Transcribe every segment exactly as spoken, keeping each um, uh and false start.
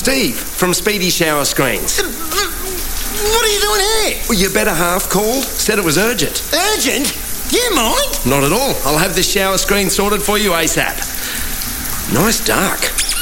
Steve, from Speedy Shower Screens. What are you doing here? Well, your better half called, said it was urgent. Urgent? You mind? Not at all. I'll have this shower screen sorted for you ASAP. Nice dark.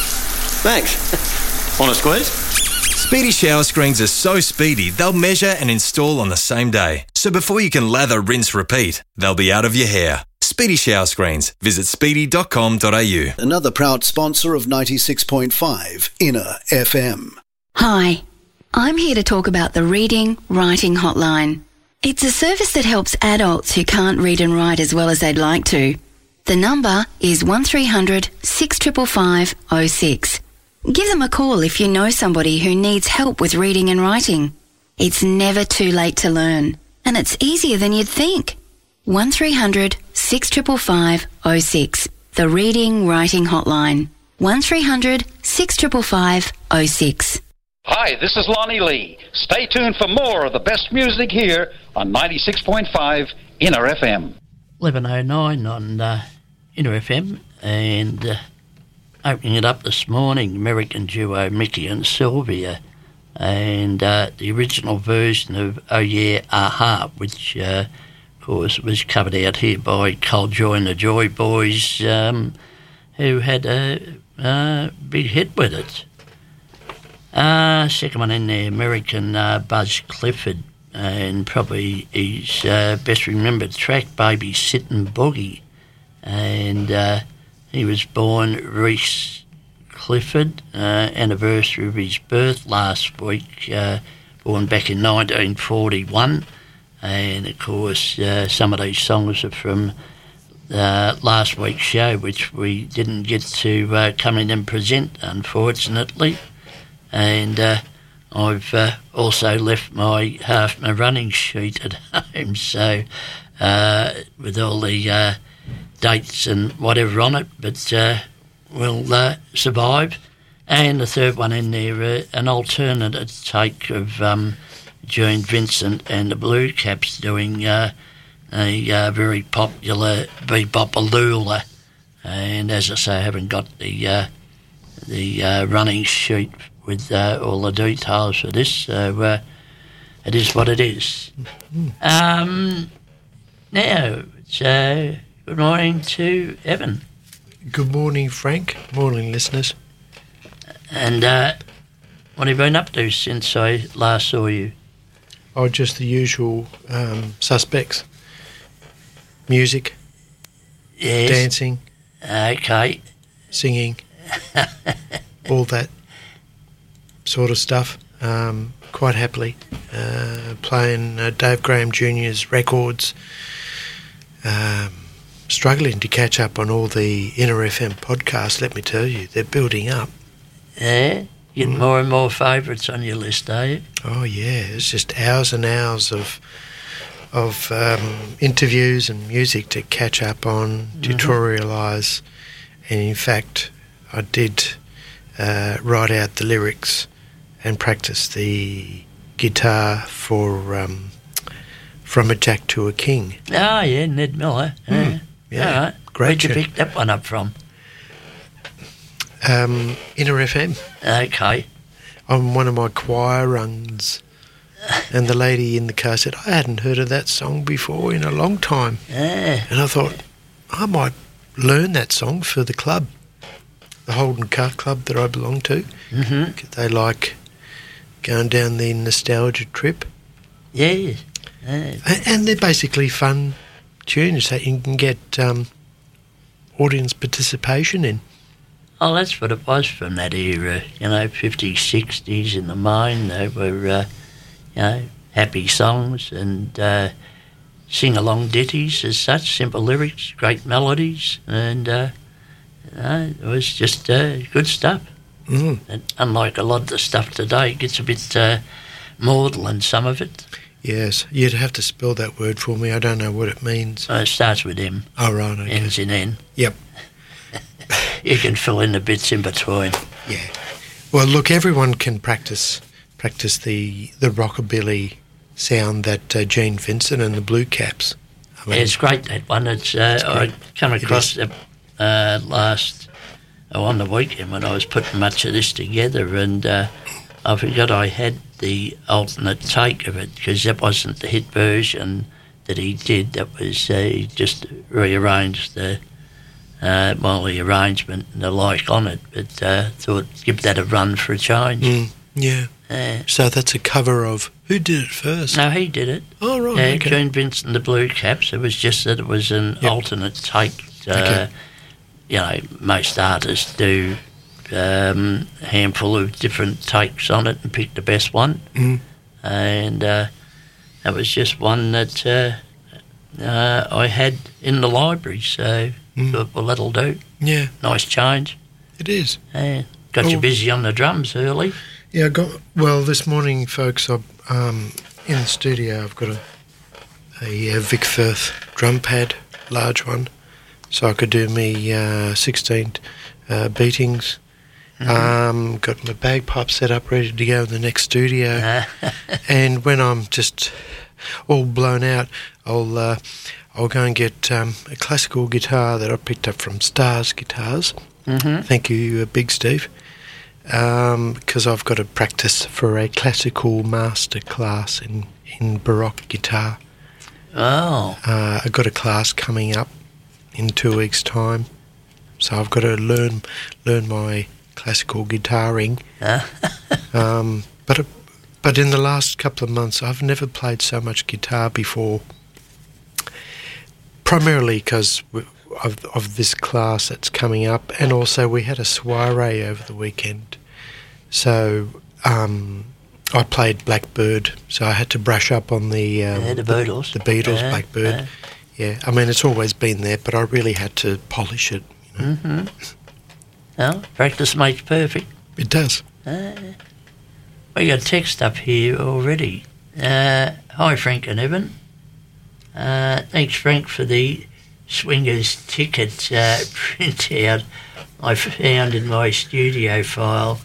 Thanks. Want a squeeze? Speedy Shower Screens are so speedy, they'll measure and install on the same day. So before you can lather, rinse, repeat, they'll be out of your hair. Speedy Shower Screens. Visit speedy dot com dot a u. Another proud sponsor of ninety-six point five Inner F M. Hi, I'm here to talk about the Reading Writing Hotline. It's a service that helps adults who can't read and write as well as they'd like to. The number is one three hundred six five five oh six. Give them a call if you know somebody who needs help with reading and writing. It's never too late to learn, and it's easier than you'd think. one three hundred six five five oh six. The Reading Writing Hotline. one three hundred six five five oh six. Hi, this is Lonnie Lee. Stay tuned for more of the best music here on ninety-six point five Inner F M. eleven oh nine on uh, Inner F M, and uh, opening it up this morning, American duo Mickey and Sylvia, and uh, the original version of Oh Yeah, Aha, which uh, of course was covered out here by Cold Joy and the Joy Boys, um, who had a, a big hit with it. Uh, second one in there, American uh, Buzz Clifford, and probably his uh, best remembered track, Baby Sittin' Boogie. And uh, he was born Reese Clifford, uh, anniversary of his birth last week, uh, born back in nineteen forty-one. And of course, uh, some of these songs are from uh, last week's show, which we didn't get to uh, come in and present, unfortunately. And uh, I've uh, also left my half my running sheet at home, so uh, with all the uh, dates and whatever on it, but uh, we'll uh, survive. And the third one in there, uh, an alternative take of um, Gene Vincent and the Blue Caps doing uh, a uh, very popular Bebop-a-Lula. And as I say, I haven't got the uh, the uh, running sheet with uh, all the details for this, so uh, it is what it is. Um, now, so good morning to Evan. Good morning, Frank. Morning, listeners. And uh, what have you been up to since I last saw you? Oh, just the usual um, suspects. Music. Yes. Dancing. Okay. Singing. All that sort of stuff. Um, quite happily. Uh, playing uh, Dave Graham Junior's records. Um, struggling to catch up on all the Inner F M podcasts, let me tell you. They're building up. Yeah? Getting Mm. more and more favourites on your list, are you? Oh, yeah. It's just hours and hours of of um, interviews and music to catch up on, Mhm. tutorialise. And in fact, I did uh, write out the lyrics and practice the guitar for um, From a Jack to a King. Oh, yeah, Ned Miller. Yeah. Mm, yeah. All right. Great Where'd you tune. pick that one up from? Um, Inner F M. Okay. On one of my choir runs. And the lady in the car said, I hadn't heard of that song before in a long time. Yeah. And I thought, I might learn that song for the club, the Holden Car Club that I belong to. Mm-hmm. They like going down the nostalgia trip. Yeah. yeah. And, and they're basically fun tunes that you can get um, audience participation in. Oh, that's what it was from that era, you know, fifties, sixties in the main. They were, uh, you know, happy songs and uh, sing-along ditties as such, simple lyrics, great melodies, and uh, you know, it was just uh, good stuff. Mm. And unlike a lot of the stuff today, it gets a bit uh, maudlin, some of it. Yes, you'd have to spell that word for me. I don't know what it means. Uh, it starts with M. Oh, right, okay. Ends in N. Yep. You can fill in the bits in between. Yeah. Well, look, everyone can practice practice the, the rockabilly sound that uh, Gene Vincent and the Blue Caps. I mean, Yeah, it's great, that one. It's, uh, It's great. I come It across it uh, last on the weekend when I was putting much of this together, and uh, I forgot I had the alternate take of it, because that wasn't the hit version that he did. That was uh, he just rearranged the uh, well, the arrangement and the like on it, but uh, thought give that a run for a change. Mm, yeah. Uh, so that's a cover of, who did it first? No, he did it. Oh, right. Yeah, okay. Gene Vincent, the Blue Caps. It was just that it was an Yep. alternate take. Uh, Okay. You know, most artists do um, a handful of different takes on it and pick the best one. Mm. And uh, that was just one that uh, uh, I had in the library. So Mm. thought, well, that'll do. Yeah, Nice change. it is. Uh, got you Oh. busy on the drums early. Yeah, I got, well, this morning, folks, I, um, in the studio, I've got a, a, uh Vic Firth drum pad, large one, so I could do me uh, sixteen uh, beatings. Mm-hmm. Um, got my bagpipe set up, ready to go in the next studio. Uh, And when I'm just all blown out, I'll uh, I'll go and get um, a classical guitar that I picked up from Stars Guitars. mm-hmm. Thank you, uh, Big Steve. Because um, I've got to practice for a classical master class in, in Baroque guitar. Oh, Uh, I've got a class coming up in two weeks' time, so I've got to learn learn my classical guitaring. uh, Um, but but in the last couple of months, I've never played so much guitar before. Primarily because of, of this class that's coming up, and also we had a soiree over the weekend. So um, I played Blackbird, so I had to brush up on the um, Yeah, the Beatles. The, the Beatles, Yeah, Blackbird. yeah. Yeah, I mean it's always been there, but I really had to polish it. You know? mm-hmm. Well, practice makes perfect. It does. Uh, we got text up here already. Uh, hi, Frank and Evan. Uh, thanks, Frank, for the Swingers ticket uh, printout I found in my studio file.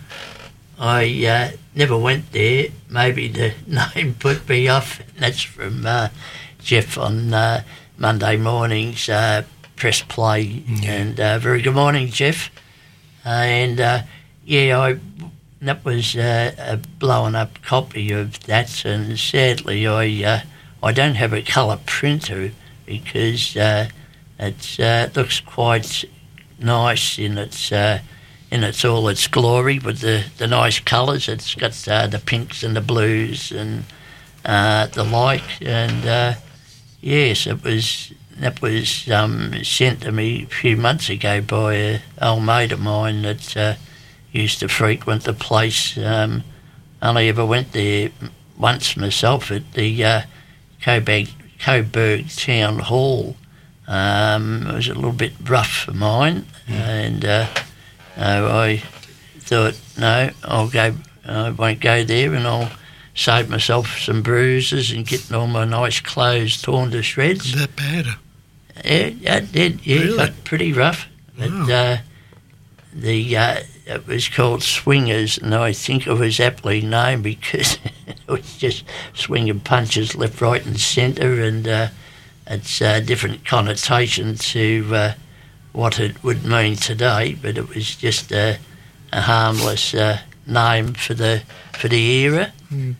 I uh, never went there. Maybe the name put me off. That's from uh, Jeff on uh, Monday mornings. Uh, press play. Yeah. And uh, very good morning, Jeff. Uh, and uh, yeah, I that was uh, a blown up copy of that, and sadly, I uh, I don't have a colour printer because uh, it uh, looks quite nice in its uh, in its all its glory with the, the nice colours. It's got uh, the pinks and the blues and uh, the like, and uh, yes, it was that was um, sent to me a few months ago by an old mate of mine that uh, used to frequent the place. Um, only ever went there once myself at the uh, Coburg, Coburg Town Hall. Um, it was a little bit rough for mine, Mm. and uh, uh, I thought, no, I'll go. I won't go there, and I'll save myself some bruises and getting all my nice clothes torn to shreds. Is that bad? Yeah, it did. Yeah, Really? got pretty rough. But, Wow. uh, the uh, it was called Swingers, and I think it was aptly named because it was just swinging punches left, right, and centre, and uh, it's a different connotation to uh, what it would mean today. But it was just a, a harmless uh, name for the for the era. Mm.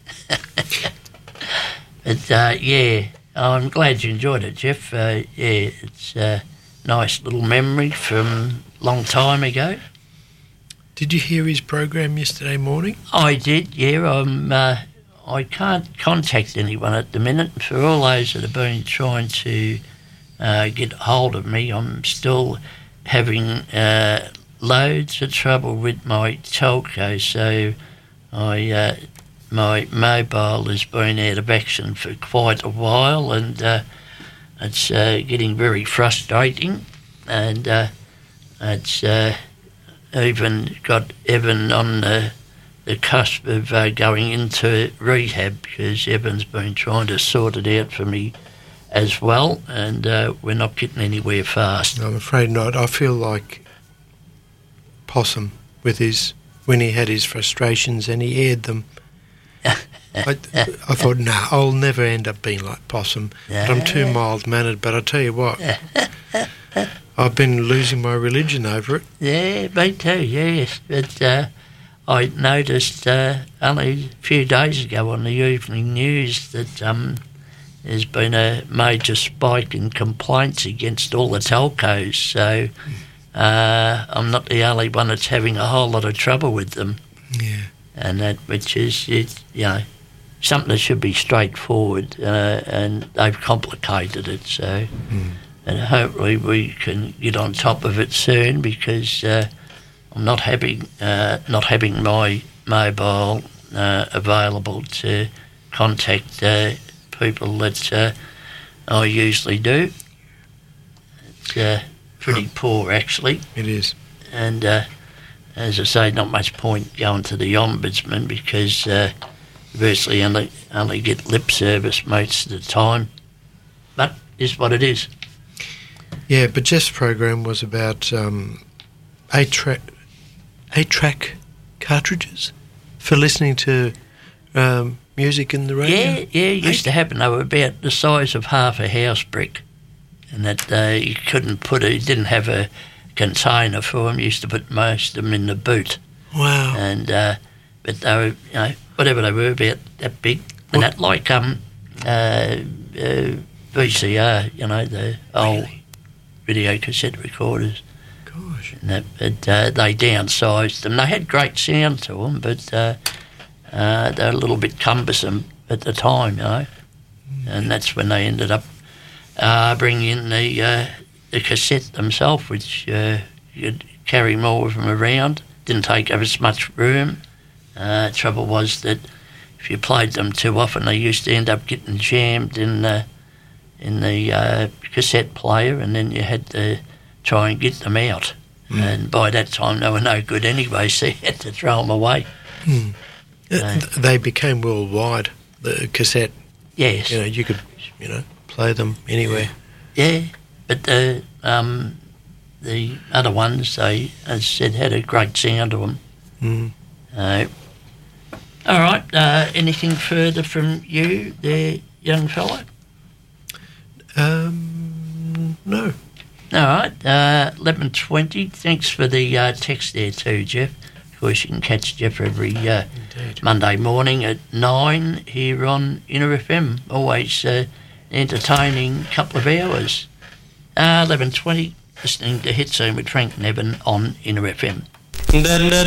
But uh, yeah, I'm glad you enjoyed it, Jeff. Uh, yeah, it's a nice little memory from a long time ago. Did you hear his program yesterday morning? I did, yeah. I'm, uh, I can't contact anyone at the minute. For all those that have been trying to uh, get hold of me, I'm still having uh, loads of trouble with my telco, so I... Uh, my mobile has been out of action for quite a while, and uh, it's uh, getting very frustrating, and uh, it's uh, even got Evan on the, the cusp of uh, going into rehab because Evan's been trying to sort it out for me as well, and uh, we're not getting anywhere fast. I'm afraid not. I feel like Possum with his when he had his frustrations and he aired them. I, I thought, no, nah, I'll never end up being like Possum. But I'm too mild-mannered. But I tell you what, I've been losing my religion over it. Yeah, me too, yes. But uh, I noticed uh, only a few days ago on the evening news that um, there's been a major spike in complaints against all the telcos, so uh, I'm not the only one that's having a whole lot of trouble with them. Yeah. And that, which is, it, you know, something that should be straightforward, uh, and they've complicated it, so... Mm. And hopefully we can get on top of it soon, because uh, I'm not having uh, not having my mobile uh, available to contact uh, people that uh, I usually do. It's uh, pretty poor, actually. It is. And uh, as I say, not much point going to the Ombudsman, because uh, virtually only only get lip service most of the time. But it's what it is. Yeah, but Jeff's program was about um, eight track, eight track cartridges for listening to um, music in the radio. Yeah, yeah, it used eight? to happen. They were about the size of half a house brick, and that uh, you couldn't put it. You didn't have a container for them. You used to put most of them in the boot. Wow. And uh, but they were, you know, whatever they were, about that big, and what? that like um uh, uh, V C R, you know, the old. Really? Video cassette recorders. Gosh. And that, but uh, they downsized them. They had great sound to them, but uh, uh, they were a little bit cumbersome at the time, you know. Mm. And that's when they ended up uh, bringing in the, uh, the cassette themselves, which uh, you could carry more of them around. Didn't take up as much room. Uh, trouble was that if you played them too often, they used to end up getting jammed in the in the uh, cassette player, and then you had to try and get them out. Mm. And by that time, they were no good anyway, so you had to throw them away. Mm. Uh, so, they became worldwide, the cassette. Yes. You know, you could, you know, play them anywhere. Yeah, but the, um, the other ones, they, as I said, had a great sound to them. Mm. Uh, all right, uh, anything further from you there, young fellow? Um, no. All right, uh, eleven twenty. Thanks for the uh, text there too, Jeff. Of course, you can catch Jeff every uh, Monday morning at nine here on Inner F M. Always uh, entertaining couple of hours. Uh, eleven twenty, listening to Hit Zone with Frank Nevin on Inner F M.